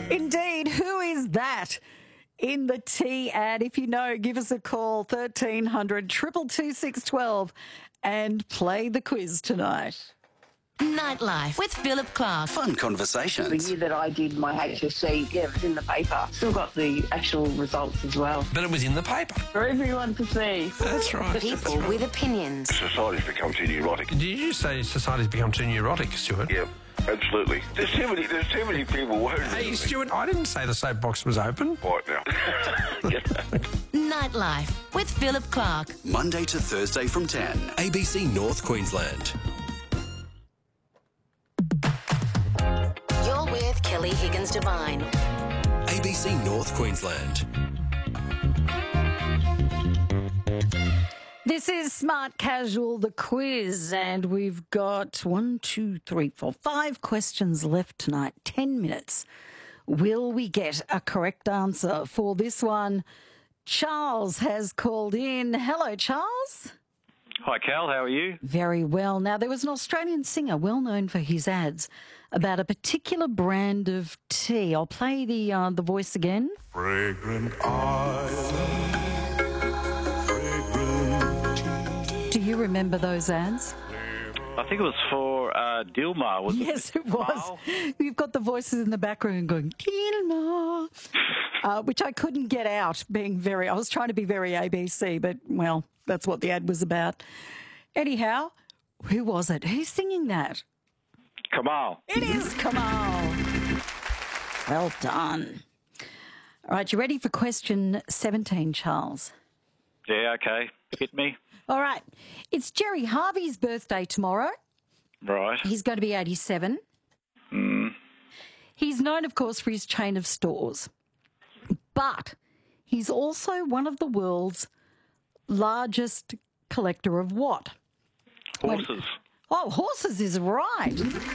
Indeed. Who is that in the T ad? If you know, give us a call, 1300 222 612 and play the quiz tonight. Nightlife with Philip Clark. Fun conversations. The year that I did my HSC, it was in the paper. Still got the actual results as well. But it was in the paper. For everyone to see. That's right. People with opinions. Society's become too neurotic. Did you say society's become too neurotic, Stuart? Yeah, absolutely. There's too many people worried. Hey, Stuart, I didn't say the soapbox was open. Right now. Nightlife with Philip Clark. Monday to Thursday from 10. ABC North Queensland. You're with Kelly Higgins Devine. ABC North Queensland. This is Smart Casual, the quiz, and we've got 5 questions left tonight, 10 minutes. Will we get a correct answer for this one? Charles has called in. Hello, Charles. Hi, Cal. How are you? Very well. Now, there was an Australian singer well known for his ads about a particular brand of tea. I'll play the voice again. Fragrant island, fragrant tea. Do you remember those ads? I think it was for Dilmah, wasn't it? Yes, it was. You've got the voices in the background going, Dilmah, which I couldn't get out, I was trying to be very ABC, but, well, that's what the ad was about. Anyhow, who was it? Who's singing that? Kamal. It is Kamal. Well done. All right, you ready for question 17, Charles? Yeah, okay. Hit me. All right. It's Jerry Harvey's birthday tomorrow. Right. He's going to be 87. He's known, of course, for his chain of stores. But he's also one of the world's largest collector of what? Horses. Horses is right.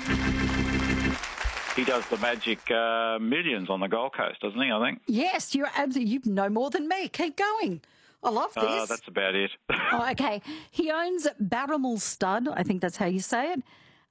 He does the magic millions on the Gold Coast, doesn't he, I think? Yes, you know more than me. Keep going. I love this. That's about it. Oh, okay. He owns Barramal Stud, I think that's how you say it.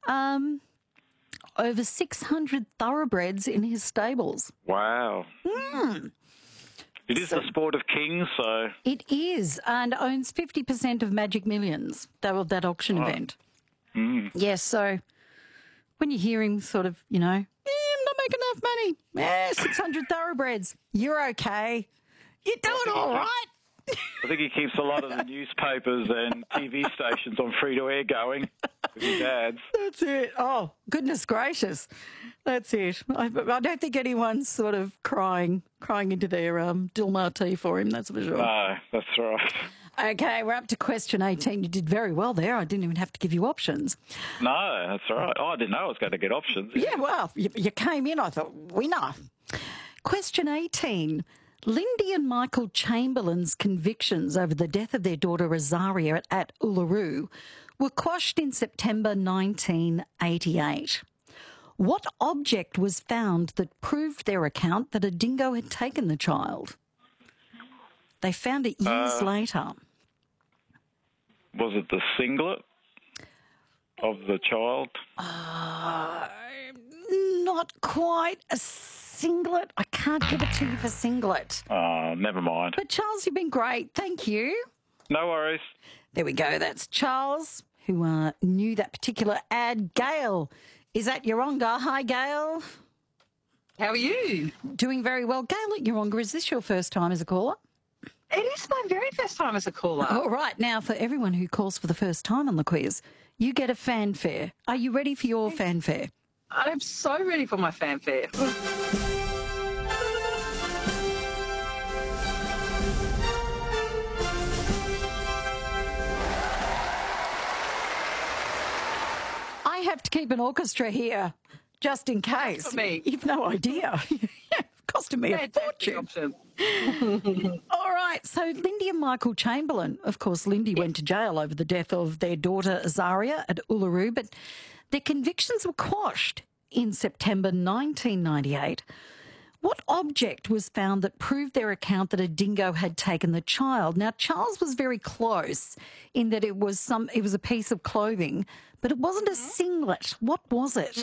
Over 600 thoroughbreds in his stables. Wow. It is the sport of kings, so... It is, and owns 50% of Magic Millions, that auction event. Yes, so when you hear him sort of, I'm not making enough money. 600 thoroughbreds. You're okay. You're doing all right. I think he keeps a lot of the newspapers and TV stations on free-to-air going with his ads. That's it. Oh, goodness gracious. That's it. I don't think anyone's sort of crying into their Dilmah tea for him, that's for sure. No, that's right. Okay, we're up to question 18. You did very well there. I didn't even have to give you options. No, that's all right. Oh, I didn't know I was going to get options. Yeah, well, you came in, I thought, winner. Question 18. Lindy and Michael Chamberlain's convictions over the death of their daughter Rosaria at Uluru were quashed in September 1988. What object was found that proved their account that a dingo had taken the child? They found it years later. Was it the singlet of the child? Not quite a singlet. I can't give it to you for singlet. Never mind. But Charles, you've been great. Thank you. No worries. There we go. That's Charles, who knew that particular ad. Gail is at Yeronga. Hi, Gail. How are you? Doing very well. Gail at Yeronga, is this your first time as a caller? It is my very first time as a caller. All right. Now, for everyone who calls for the first time on the quiz, you get a fanfare. Are you ready for your fanfare? I'm so ready for my fanfare. I have to keep an orchestra here just in case. For me. You've no idea. Costing me a fortune. All right, so Lindy and Michael Chamberlain, of course, Lindy went to jail over the death of their daughter Azaria at Uluru, but their convictions were quashed in September 1998. What object was found that proved their account that a dingo had taken the child? Now, Charles was very close in that it was a piece of clothing, but it wasn't a singlet. What was it?